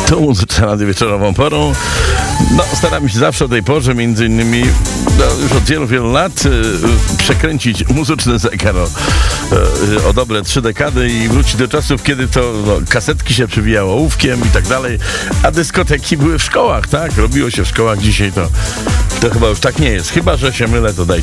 Tą muzyczną wieczorową porą. No, staram się zawsze o tej porze, między innymi już od wielu lat przekręcić muzyczny zegar o dobre 3 dekady i wrócić do czasów, kiedy to kasetki się przywijało ołówkiem i tak dalej, a dyskoteki były w szkołach, tak? Robiło się w szkołach. Dzisiaj to chyba już tak nie jest. Chyba że się mylę, to dajcie